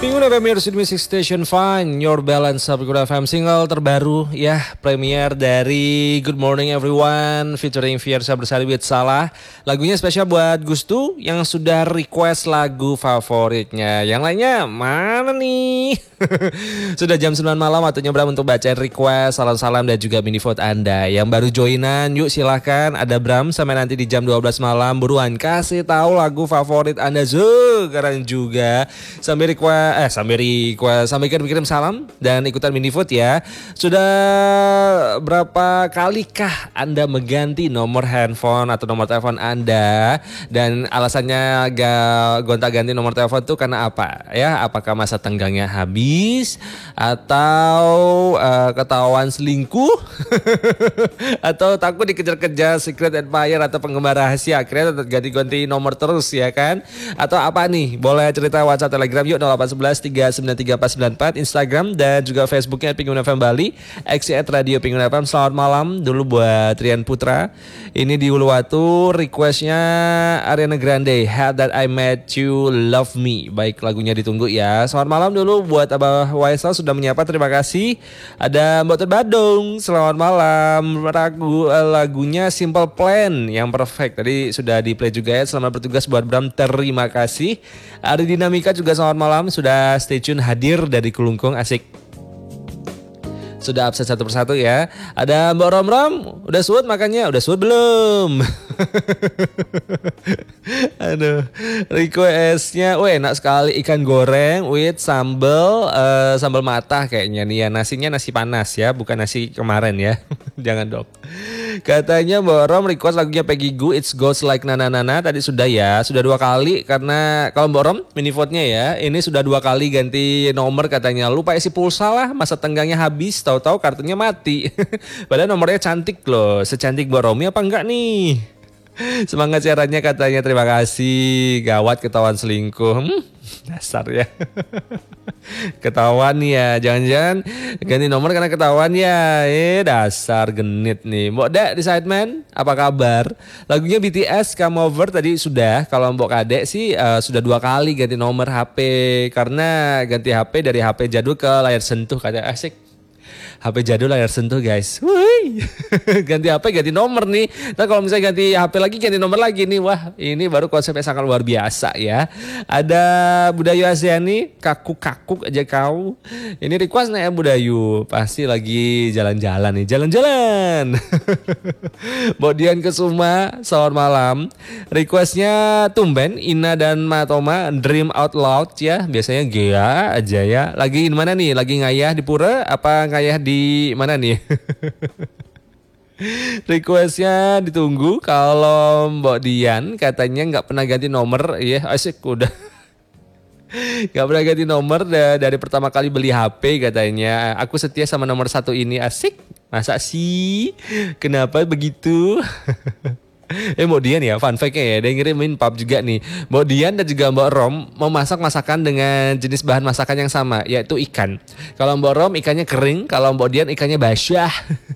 Minggu FM Music Station Find Your Balance Up Good FM single terbaru ya, premier dari Good Morning Everyone featuring Fiersa Bersari with Salah. Lagunya spesial buat Gustu yang sudah request lagu favoritnya. Yang lainnya mana nih? Sudah jam 9 malam, waktunya Bram untuk bacain request, salam-salam dan juga mini vote Anda. Yang baru joinan yuk silahkan, ada Bram sampai nanti di jam 12 malam. Buruan kasih tahu lagu favorit Anda sekarang juga sambil kirim salam dan ikutan mini vote ya. Sudah berapa kalikah Anda mengganti nomor handphone atau nomor telepon Anda, dan alasannya gonta-ganti nomor telepon itu karena apa ya? Apakah masa tenggangnya habis atau ketahuan selingkuh atau takut dikejar-kejar secret admirer atau penggemar rahasia akhirnya ganti-ganti nomor terus ya kan? Atau apa nih? Boleh cerita WhatsApp Telegram yuk 0811 393 494, Instagram dan juga Facebooknya Penguin FM Bali, @radio Penguin FM. Selamat malam dulu buat Rian Putra. Ini di Uluwatu, requestnya Ariana Grande, How That I Met You Love Me. Baik, lagunya ditunggu ya. Selamat malam dulu buat Abah Waisal sudah menyapa, terima kasih. Ada Mbak Badung, selamat malam. Lagunya Simple Plan yang perfect tadi sudah di play juga ya. Selamat bertugas buat Bram, terima kasih. Ari Dinamika juga selamat malam, sudah stay tune hadir dari Kelungkung, asik. Sudah absen satu persatu ya. Ada Mbak Rom, udah suut makannya? Udah suut belum? Aduh, requestnya, enak sekali ikan goreng with sambal matah kayaknya nih ya. Nasinya nasi panas ya, bukan nasi kemarin ya. Jangan dong. Katanya Mbak Rom request lagunya Peggy Goo, It's Goes Like Nana Nana. Tadi sudah ya, sudah 2 kali. Karena kalau Mbak Rom mini vote-nya ya, ini sudah 2 kali ganti nomor katanya. Lupa isi pulsa lah, masa tenggangnya habis, tahu-tahu kartunya mati. Padahal nomornya cantik loh, secantik Mbak Romi apa enggak nih? Semangat siarannya katanya, terima kasih. Gawat ketahuan selingkuh. Dasar ya. Ketahuan ya, jangan-jangan ganti nomor karena ketahuan ya. Dasar genit nih. Mbok Dek di Sideman, apa kabar? Lagunya BTS Come Over tadi sudah. Kalau Mbok Kadek sih sudah 2 kali ganti nomor HP, karena ganti HP dari HP jadul ke layar sentuh, kata asik. HP jadul layar sentuh guys. Wih. Ganti HP ganti nomor nih. Nah kalau misalnya ganti HP lagi ganti nomor lagi nih. Wah ini baru konsepnya sangat luar biasa ya. Ada Budayu Asiani, kakuk-kakuk aja kau. Ini request nih ya Budayu. Pasti lagi jalan-jalan nih. Jalan-jalan. Mbok Dian Kesuma, selamat malam. Requestnya tumben Ina dan Matoma, Dream Out Loud ya. Biasanya Gea aja ya. Lagi di mana nih? Lagi ngayah di Pura? Apa ngayah di mana nih? Requestnya ditunggu. Kalau Mbak Dian katanya nggak pernah ganti nomor, ya asik udah. Nggak pernah ganti nomor dari pertama kali beli HP katanya. Aku setia sama nomor 1 ini, asik. Masa sih? Kenapa begitu? Mbak Dian ya, fun fact-nya ya, dia ngirimin pub juga nih. Mbak Dian dan juga Mbak Rom memasak masakan dengan jenis bahan masakan yang sama, yaitu ikan. Kalau Mbak Rom ikannya kering, kalau Mbak Dian ikannya basah.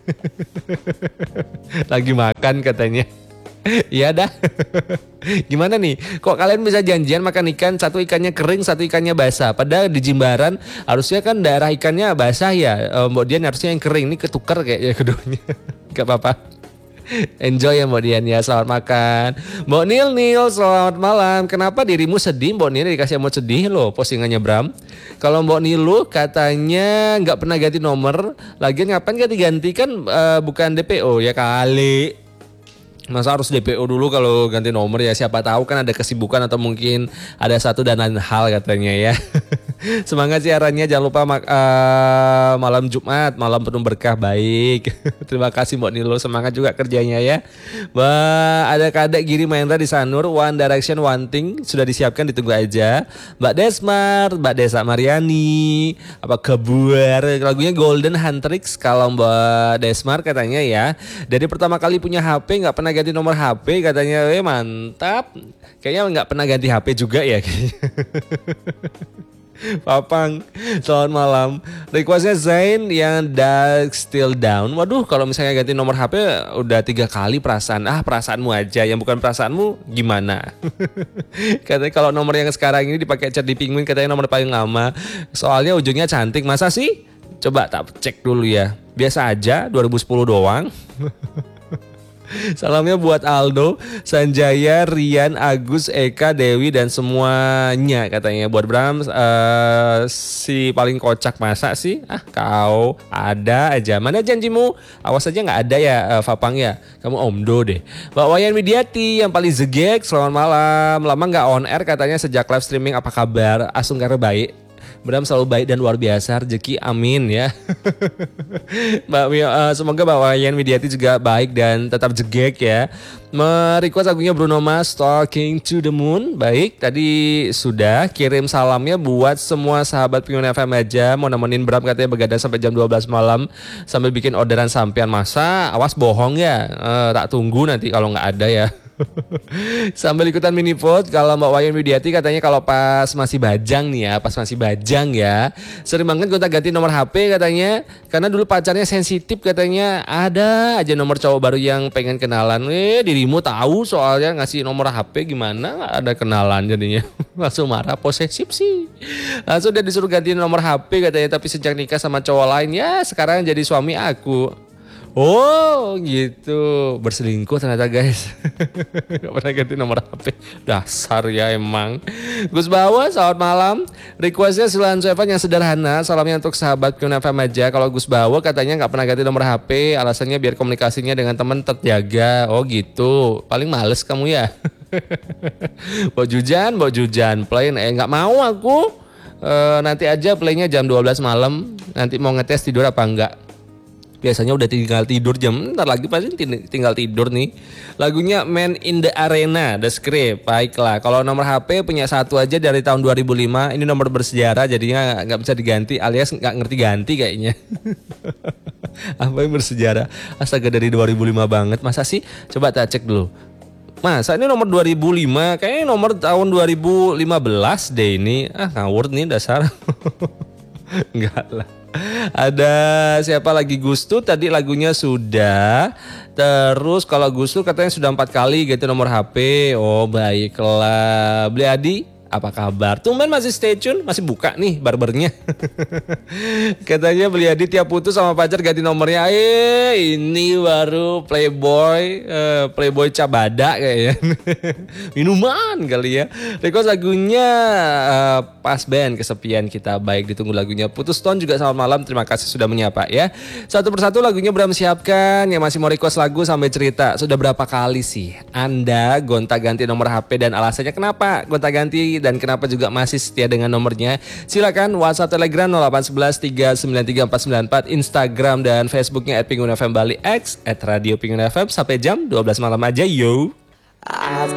Lagi makan katanya. Iya dah. Gimana nih? Kok kalian bisa janjian makan ikan, satu ikannya kering, satu ikannya basah? Padahal di Jimbaran harusnya kan daerah ikannya basah ya. Mbak Dian harusnya yang kering, ini ketukar kayaknya keduanya. Gak apa-apa. Enjoy ya Mbak Dian ya, selamat makan. Mbak Nil, selamat malam. Kenapa dirimu sedih Mbak Nil, dikasih emot sedih loh postingannya Bram. Kalau Mbak Nilu katanya nggak pernah ganti nomor. Lagian ngapain ganti-ganti kan bukan DPO ya kali. Masa harus DPO dulu kalau ganti nomor ya, siapa tahu kan ada kesibukan atau mungkin ada satu dan lain hal katanya ya. Semangat siarannya, jangan lupa malam Jumat, malam penuh berkah, baik. Terima kasih Mbak Nilo, semangat juga kerjanya ya. Ada Kadek Giri Mahendra di Sanur, One Direction One Thing sudah disiapkan, ditunggu aja. Mbak Desmar, Mbak Desa Mariani, apa kabar? Lagunya Golden Huntrix kalau Mbak Desmar katanya ya. Dari pertama kali punya HP nggak pernah ganti nomor HP katanya, mantap. Kayaknya nggak pernah ganti HP juga ya. Papang, selamat malam. Requestnya Zain yang Dark Still Down. Waduh, kalau misalnya ganti nomor HP udah 3 kali perasaan. Perasaanmu aja, yang bukan perasaanmu gimana? Katanya kalau nomor yang sekarang ini dipakai chat di Penguin katanya nomor paling lama. Soalnya ujungnya cantik. Masa sih? Coba tak cek dulu ya. Biasa aja, 2010 doang. Salamnya buat Aldo, Sanjaya, Rian, Agus, Eka, Dewi dan semuanya katanya. Buat Bram si paling kocak masa sih? Kau ada aja. Mana janjimu? Awas aja nggak ada ya Fapang ya. Kamu omdo deh. Mbak Wayan Widiati yang paling zegek. Selamat malam. Lama nggak on air katanya sejak live streaming. Apa kabar? Asung karo baik. Bram selalu baik dan luar biasa, rezeki amin ya. Semoga Mbak Wayan Widiati juga baik dan tetap jegek ya. Merequest lagunya Bruno Mars, Talking to the Moon. Baik, tadi sudah kirim salamnya buat semua sahabat Penguin FM aja. Mau nemenin Bram katanya begadang sampai jam 12 malam sambil bikin orderan sampean. Masa awas bohong ya. Tak tunggu nanti kalau nggak ada ya. Sambil ikutan mini vote. Kalau Mbak Wayan Widiati katanya kalau pas masih bajang nih ya, pas masih bajang ya, sering banget gonta ganti nomor HP katanya, karena dulu pacarnya sensitif katanya. Ada aja nomor cowok baru yang pengen kenalan. Dirimu tahu soalnya ngasih nomor HP gimana nggak ada kenalan jadinya. Langsung marah, posesif sih. Langsung dia disuruh ganti nomor HP katanya, tapi sejak nikah sama cowok lain ya sekarang jadi suami aku. Oh gitu, berselingkuh ternyata guys. Gak pernah ganti nomor HP. Dasar ya emang. Gus Bawa, selamat malam. Requestnya Silan Evan yang sederhana. Salamnya untuk sahabat Penguin FM aja. Kalau Gus Bawa katanya gak pernah ganti nomor HP, alasannya biar komunikasinya dengan teman terjaga. Oh gitu, paling males kamu ya. Bawa Jujan plain. Gak mau aku. Nanti aja playnya jam 12 malam. Nanti mau ngetes tidur apa enggak. Biasanya udah tinggal tidur ntar lagi pasti tinggal tidur nih. Lagunya Man in the Arena, The Script. Baiklah, kalau nomor HP punya satu aja dari tahun 2005. Ini nomor bersejarah jadinya gak bisa diganti alias gak ngerti ganti kayaknya. Apa yang bersejarah? Astaga, dari 2005 banget. Masa sih? Coba tak cek dulu. Masa ini nomor 2005? Kayaknya nomor tahun 2015 deh ini. Ngawur nih dasar. Enggak lah. Ada siapa lagi? Gustu tadi lagunya sudah. Terus kalau Gustu katanya sudah 4 kali ganti nomor HP. Oh baiklah. Beli Adi, apa kabar? Tumben masih stay tune, masih buka nih barbernya. Katanya Beli Adi tiap putus sama pacar ganti nomornya. Ini baru playboy cabada kayaknya. Minuman kali ya. Request lagunya Pas Band, Kesepian Kita. Baik, ditunggu lagunya. Putus Tone juga selamat malam. Terima kasih sudah menyapa ya. Satu persatu lagunya Bram siapkan. Yang masih mau request lagu sampai cerita. Sudah berapa kali sih Anda gonta-ganti nomor HP dan alasannya kenapa gonta-ganti dan kenapa juga masih setia dengan nomornya? Silakan WhatsApp Telegram 0811 393 494, Instagram dan Facebooknya @Penguin FM Bali X @Radio Penguin FM sampai jam 12 malam aja yo.